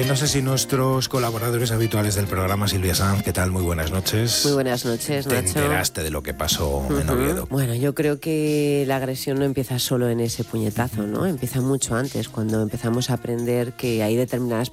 no sé si nuestros colaboradores habituales del programa, Silvia Sanz, ¿qué tal? Muy buenas noches. Muy buenas noches, ¿Te Nacho? enteraste de lo que pasó en Oviedo? Bueno, yo creo que la agresión no empieza solo en ese puñetazo, ¿no? Empieza mucho antes, cuando empezamos a aprender que hay determinadas